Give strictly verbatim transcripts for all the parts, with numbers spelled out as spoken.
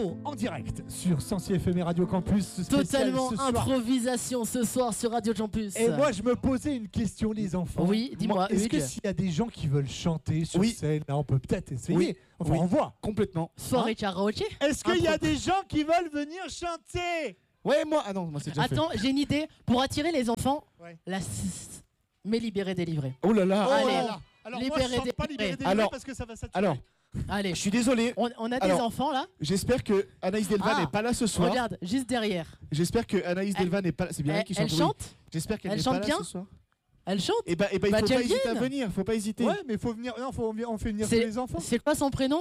Duo en direct sur Sensi F M et Radio Campus. spécial Totalement ce soir. improvisation ce soir sur Radio Campus. Et moi je me posais une question les enfants. Oui, dis-moi. Est-ce Hugues. que s'il y a des gens qui veulent chanter sur Oui. scène, là on peut peut-être essayer. Oui. Enfin Oui. on voit. Complètement. Soirée Hein karaoké. Est-ce qu'il y a Impro. des gens qui veulent venir chanter? Ouais, moi. Ah non, moi c'est déjà Attends, j'ai une idée. Pour attirer les enfants, Ouais. la s- mais libéré, délivré. fait. Oh là là. Oh Allez. là là. Alors moi Libéré, je chante pas délivré. libéré délivré Alors- parce que ça va saturer. Alors, Allez, je suis désolé. on, on a des Alors, enfants là. J'espère que Anaïs Delva Ah. n'est pas là ce soir. Regarde, juste derrière. J'espère que Anaïs Elle- Delva n'est pas là. C'est bien Elle, elle qui chante. elle oui. chante. J'espère qu'elle Elle n'est chante pas là bien ce soir. Elle chante. Et bah, et bah il Bah, faut qu'elle pas hésiter à vienne. venir. Faut pas hésiter. Ouais mais faut venir. Non faut on fait venir tous C'est les enfants. c'est quoi son prénom?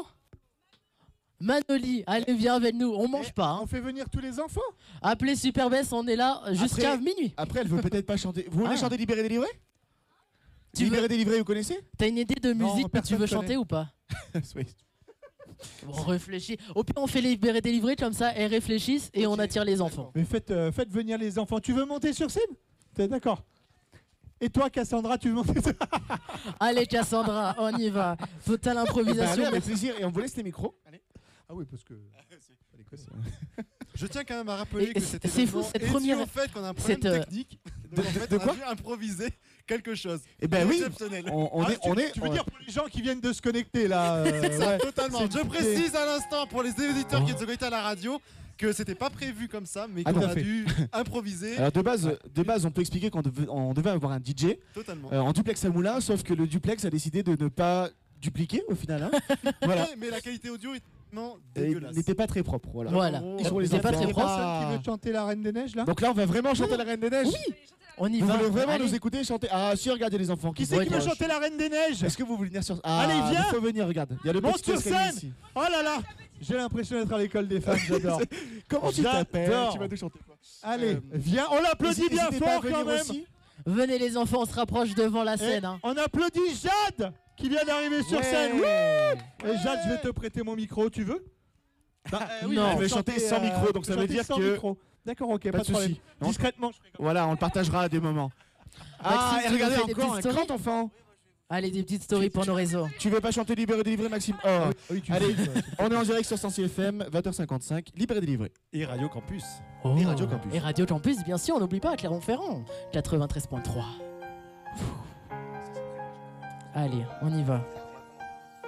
Manoli. Allez, viens avec nous. On mange Eh, pas. Hein. On fait venir tous les enfants. Appelez Super Bess, on est là jusqu'à Après- minuit. Après, elle veut peut-être pas chanter. Vous voulez Ah. chanter Libéré délivré? Tu Libéré veux- délivré, vous connaissez? T'as une idée de Non, musique que tu personne veux connaît. chanter ou pas? Oui. Bon, réfléchis. Au pire, on fait libérer, délivrer comme ça, elles réfléchissent et on attire les enfants. Mais faites, euh, faites venir les enfants. Tu veux monter sur scène? T'es d'accord? Et toi, Cassandra, tu veux monter sur... Allez, Cassandra, on y va. Totale Bah, allez, improvisation. avec plaisir. Et on vous laisse les micros. Ah oui, parce que... Je tiens quand même à rappeler Et que c'est- c'était c'est fou, cette première- au fait qu'on a un problème cette, euh, technique. Donc en fait, de on a quoi dû improviser quelque chose. Eh ben oui. Exceptionnel. On, on Ah, est, tu, on est. tu veux on- dire pour les gens qui viennent de se connecter là euh, Ça, ouais. totalement. C'est Je une- précise à l'instant pour les auditeurs qui se connectent à la radio que c'était pas prévu comme ça, mais Ah, qu'on tout à a fait. dû improviser Alors de base, de base, on peut expliquer qu'on devait, on devait avoir un D J totalement. euh, en duplex à Moulin, sauf que le duplex a décidé de ne pas dupliquer au final. hein. Voilà. Ouais, mais la qualité audio est vraiment Et dégueulasse. il n'était pas très propre. Voilà. Voilà. Oh, Ils sont les C'est pas enfants. très Il y a propre. personne qui veut chanter la Reine des Neiges là? Donc là, on va vraiment chanter la Reine des Neiges. Oui, on y Vous va. voulez vraiment Allez. nous écouter chanter? Ah si, regardez les enfants. Qui c'est qui veut décrochent. chanter la Reine des Neiges? Est-ce que vous voulez venir sur ah, Allez, viens. Il faut venir, regarde. Il y a le Monte petit sur escalier scène. ici. Oh là là, j'ai l'impression d'être à l'école des femmes, j'adore. Comment tu J'adore. t'appelles? Tu vas nous chanter quoi? Allez, Euh, viens, on l'applaudit bien N'hésitez pas à fort venir quand même. aussi. Venez les enfants, on se rapproche devant la Et scène. hein. on applaudit Jade qui vient d'arriver sur Ouais. scène. Oui. Et Jade, je vais te prêter mon micro, tu veux? Bah, oui, oui, non. pour Je vais chanter sans micro, donc ça veut chanter dire sans que- micro. D'accord, ok, pas, Pas de de problème. souci. Non, Discrètement, je ferai comme Voilà, on le partagera à des moments. Ah, Maxime, et tu regardez nous fais des encore un petites stories grand enfant. Allez, des petites stories pour nos réseaux. Tu veux pas chanter Libéré délivré, Maxime? Oh. ça. Oui, tu Allez, sais, on est en direct sur Sensi F M, vingt heures cinquante-cinq, Libéré délivré. Et Radio Campus. Oh. Et Radio Campus. Et Radio Campus, bien sûr, on n'oublie pas, Clermont-Ferrand. quatre-vingt-treize point trois. Allez, on y va.